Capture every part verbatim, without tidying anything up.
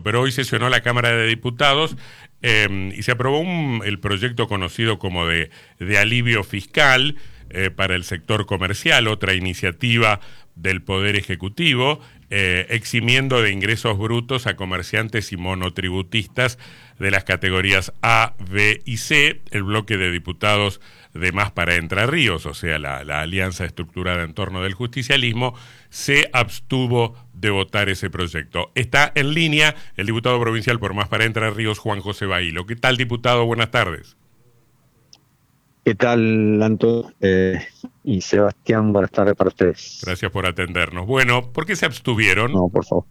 pero hoy sesionó la Cámara de Diputados eh, y se aprobó un, el proyecto conocido como de, de alivio fiscal eh, para el sector comercial, otra iniciativa del Poder Ejecutivo, eh, eximiendo de ingresos brutos a comerciantes y monotributistas de las categorías A, B y C. El bloque de diputados de Más para Entre Ríos, o sea, la, la alianza estructurada en torno del justicialismo, se abstuvo de votar ese proyecto. Está en línea el diputado provincial por Más para Entre Ríos, Juan José Bailo. ¿Qué tal, diputado? Buenas tardes. ¿Qué tal, Anto? Eh, y Sebastián, buenas tardes para ustedes. Gracias por atendernos. Bueno, ¿por qué se abstuvieron? No, por favor.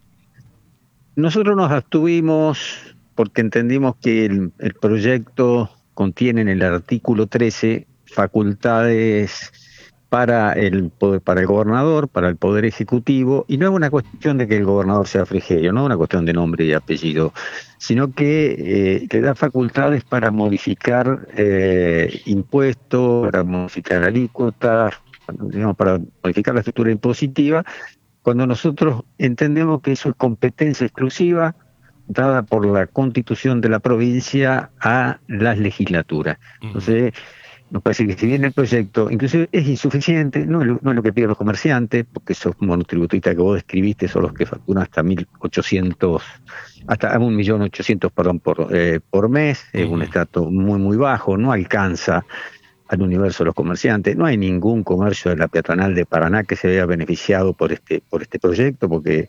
Nosotros nos abstuvimos porque entendimos que el, el proyecto contiene en el artículo trece facultades para el poder, para el gobernador, para el Poder Ejecutivo, y no es una cuestión de que el gobernador sea Frigerio, no es una cuestión de nombre y apellido, sino que eh, le da facultades para modificar eh, impuestos, para modificar alícuotas, digamos, para modificar la estructura impositiva, cuando nosotros entendemos que eso es competencia exclusiva dada por la Constitución de la provincia a las legislaturas. Entonces, nos parece que si bien el proyecto inclusive es insuficiente, no es lo, no es lo que piden los comerciantes, porque esos monotributistas que vos describiste son los que facturan hasta mil ochocientos, hasta un millón ochocientos, perdón, por, eh, por mes, es un estrato muy, muy bajo, no alcanza al universo de los comerciantes. No hay ningún comercio de la peatonal de Paraná que se vea beneficiado por este, por este proyecto, porque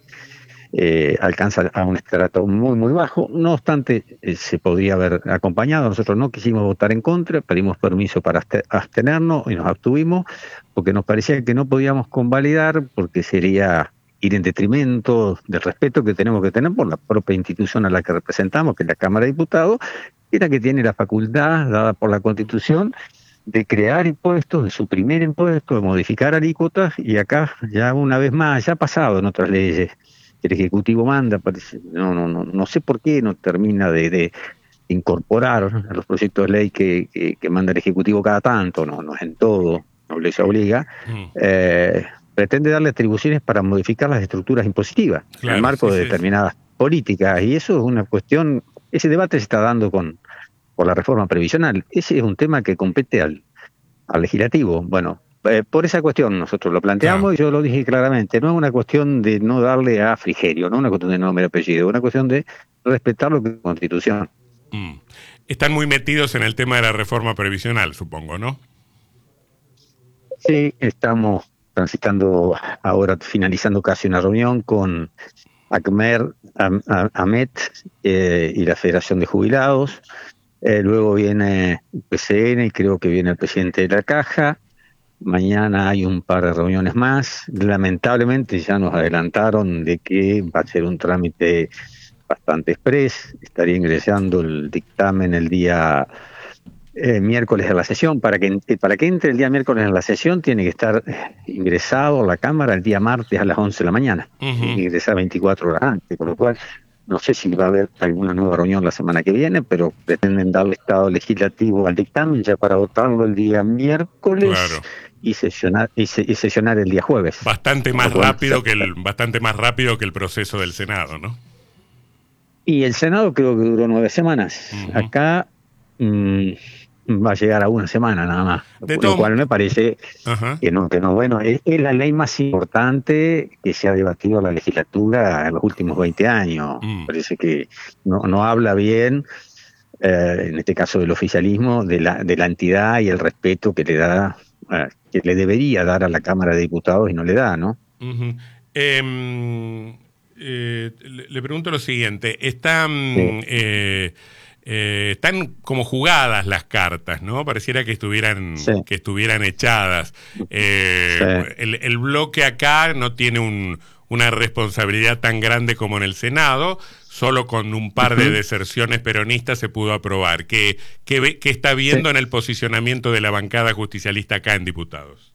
Eh, alcanza a un estrato muy muy bajo. No obstante, eh, se podría haber acompañado. Nosotros no quisimos votar en contra, pedimos permiso para abstenernos y nos abstuvimos porque nos parecía que no podíamos convalidar, porque sería ir en detrimento del respeto que tenemos que tener por la propia institución a la que representamos, que es la Cámara de Diputados, que es la que tiene la facultad dada por la Constitución de crear impuestos, de suprimir impuestos, de modificar alícuotas, y acá ya una vez más, ya ha pasado en otras leyes, el Ejecutivo manda, parece, no, no, no, no sé por qué no termina de, de incorporar a los proyectos de ley que, que, que manda el Ejecutivo cada tanto, no, no es en todo, no les obliga, mm. eh, pretende darle atribuciones para modificar las estructuras impositivas, claro, en el marco sí, de determinadas sí. políticas, y eso es una cuestión, ese debate se está dando con por la reforma previsional, ese es un tema que compete al, al legislativo. Bueno, Eh, por esa cuestión nosotros lo planteamos, claro. Y yo lo dije claramente, no es una cuestión de no darle a Frigerio, no es una cuestión de nombre y apellido, es una cuestión de respetar lo que es la Constitución. Mm. Están muy metidos en el tema de la reforma previsional, supongo, ¿no? Sí, estamos transitando ahora, finalizando casi una reunión con ACMER, AMET eh, y la Federación de Jubilados, eh, luego viene P C N y creo que viene el presidente de la Caja. Mañana hay un par de reuniones más. Lamentablemente ya nos adelantaron de que va a ser un trámite bastante express. Estaría ingresando el dictamen el día eh, miércoles a la sesión. Para que, para que entre el día miércoles en la sesión tiene que estar ingresado a la Cámara el día martes a las once de la mañana. Uh-huh. Ingresar veinticuatro horas antes, con lo cual no sé si va a haber alguna nueva reunión la semana que viene, pero pretenden darle estado legislativo al dictamen ya para votarlo el día miércoles. Claro. Y sesionar, y, se, y sesionar el día jueves. Bastante más rápido que el bastante más rápido que el proceso del Senado, ¿no? Y el Senado creo que duró nueve semanas. Uh-huh. Acá mmm, va a llegar a una semana nada más. De lo todo... cual me parece uh-huh. que no, que no, bueno, es, es la ley más importante que se ha debatido en la legislatura en los últimos veinte años. Uh-huh. Parece que no, no habla bien, eh, en este caso del oficialismo, de la, de la entidad y el respeto que le da, eh, que le debería dar a la Cámara de Diputados y no le da, ¿no? Uh-huh. eh, eh, le, le pregunto lo siguiente, están, sí. eh, eh, están como jugadas las cartas, ¿no? Pareciera que estuvieran, sí. que estuvieran echadas. Eh, sí. el, el bloque acá no tiene un, una responsabilidad tan grande como en el Senado. Solo con un par de deserciones peronistas se pudo aprobar. ¿Qué, qué, qué está viendo sí. en el posicionamiento de la bancada justicialista acá en Diputados?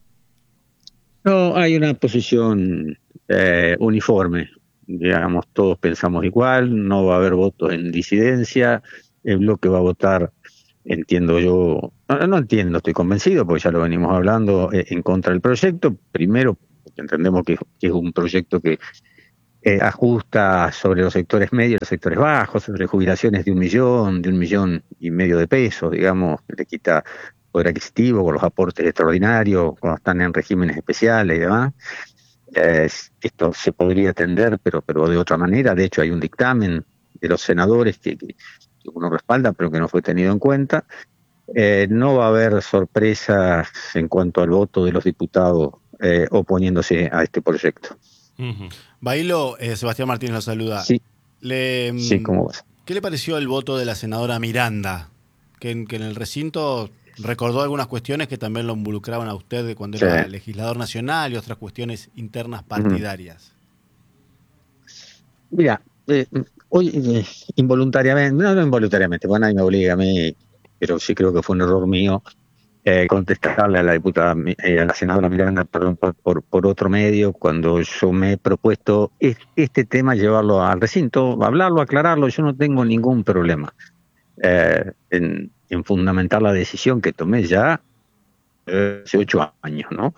No, hay una posición eh, uniforme. Digamos, todos pensamos igual, no va a haber votos en disidencia, el bloque va a votar, entiendo yo, no, no entiendo, estoy convencido, porque ya lo venimos hablando, eh, en contra del proyecto. Primero, porque entendemos que, que es un proyecto que eh, ajusta sobre los sectores medios y los sectores bajos, sobre jubilaciones de un millón, de un millón y medio de pesos, digamos, le quita poder adquisitivo con los aportes extraordinarios, cuando están en regímenes especiales y demás. Eh, esto se podría atender, pero, pero de otra manera. De hecho, hay un dictamen de los senadores que, que, que uno respalda, pero que no fue tenido en cuenta. Eh, no va a haber sorpresas en cuanto al voto de los diputados eh, oponiéndose a este proyecto. Uh-huh. Bailo, eh, Sebastián Martínez lo saluda. Sí, le, sí, ¿cómo vas? ¿Qué le pareció el voto de la senadora Miranda? Que en, que en el recinto recordó algunas cuestiones que también lo involucraban a usted de cuando sí. era legislador nacional y otras cuestiones internas partidarias. Uh-huh. Mira, eh, hoy eh, involuntariamente, no, no involuntariamente, bueno, nadie me obliga a mí, pero sí creo que fue un error mío eh, contestarle a la diputada, eh, a la senadora Miranda, perdón, por, por, por otro medio, cuando yo me he propuesto este, este tema, llevarlo al recinto, hablarlo, aclararlo. Yo no tengo ningún problema eh, en, en fundamentar la decisión que tomé ya eh, hace ocho años, ¿no?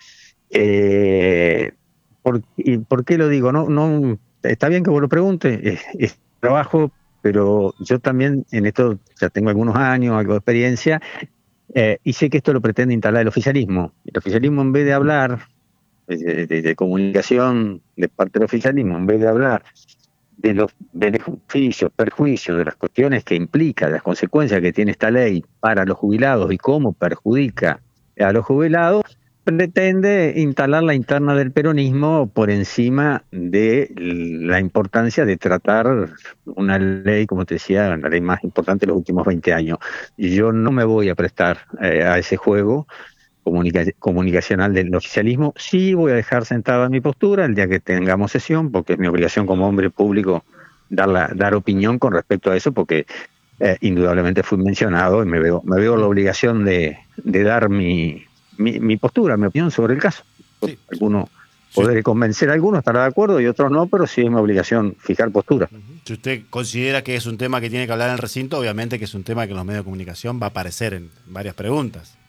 Eh, ¿por, y ¿Por qué lo digo? No, no, está bien que vos lo preguntes, es, es trabajo, pero yo también en esto ya tengo algunos años, algo de experiencia, eh, y sé que esto lo pretende instalar el oficialismo. El oficialismo, en vez de hablar de, de, de comunicación de parte del oficialismo, en vez de hablar de los beneficios, perjuicios, de las cuestiones que implica, de las consecuencias que tiene esta ley para los jubilados y cómo perjudica a los jubilados, pretende instalar la interna del peronismo por encima de la importancia de tratar una ley, como te decía, la ley más importante de los últimos veinte años. Y yo no me voy a prestar eh, a ese juego comunica comunicacional del oficialismo. Sí voy a dejar sentada mi postura el día que tengamos sesión, porque es mi obligación como hombre público dar, la, dar opinión con respecto a eso, porque eh, indudablemente fui mencionado y me veo, me veo la obligación de, de dar mi Mi, mi postura, mi opinión sobre el caso. Sí. Algunos podré sí. convencer a algunos, estará de acuerdo, y otros no, pero sí es mi obligación fijar postura. Uh-huh. Si usted considera que es un tema que tiene que hablar en el recinto, obviamente que es un tema que en los medios de comunicación va a aparecer en varias preguntas.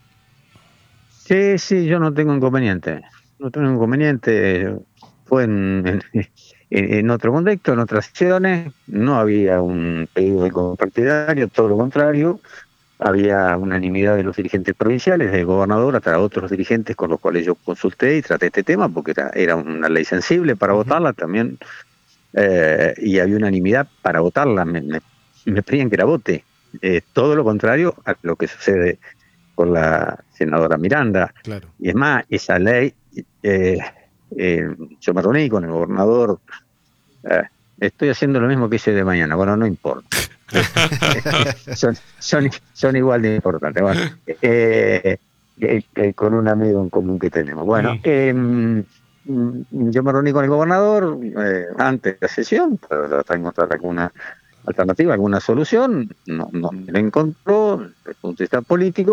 Sí, sí, yo no tengo inconveniente. No tengo inconveniente. Fue en, en, en otro contexto, en otras sesiones, no había un pedido de compartidario, todo lo contrario. Había unanimidad de los dirigentes provinciales, del gobernador, hasta otros dirigentes con los cuales yo consulté y traté este tema, porque era, era una ley sensible para uh-huh. votarla también, eh, y había unanimidad para votarla. Me, me, me pedían que la vote. Eh, todo lo contrario a lo que sucede con la senadora Miranda. Claro. Y es más, esa ley, eh, eh, yo me reuní con el gobernador, eh, estoy haciendo lo mismo que hice de mañana, bueno, no importa. son, son, son igual de importantes. Bueno, eh, eh, eh, con un amigo en común que tenemos. Bueno, eh, yo me reuní con el gobernador eh, antes de la sesión para tratar de encontrar alguna alternativa, alguna solución. No, no me la encontró desde el punto de vista político.